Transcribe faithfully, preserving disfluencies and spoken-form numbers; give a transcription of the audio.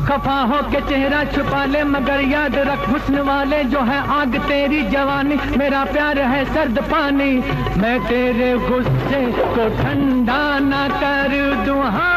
खफा हो के चेहरा छुपा ले मगर याद रख हुस्न वाले जो है आग तेरी जवानी, मेरा प्यार है सर्द पानी, मैं तेरे गुस्से को ठंडा ना कर दूं। हाँ